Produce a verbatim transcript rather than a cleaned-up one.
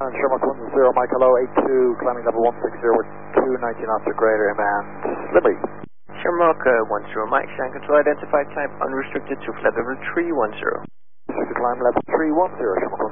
Sherlock one zero, Mike, hello, eight two, climbing level one six zero with two ninety knots or greater, and Slimly. Sherlock uh, one zero, Mike, Shan control identified type unrestricted to flight level three one zero. Restricted climb level three one zero, Sherlock.